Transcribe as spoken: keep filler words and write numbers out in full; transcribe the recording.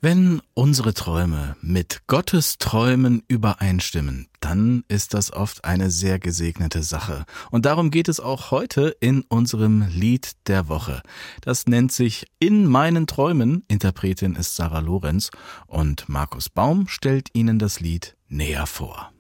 Wenn unsere Träume mit Gottes Träumen übereinstimmen, dann ist das oft eine sehr gesegnete Sache. Und darum geht es auch heute in unserem Lied der Woche. Das nennt sich In meinen Träumen. Interpretin ist Sarah Lorenz und Markus Baum stellt Ihnen das Lied näher vor.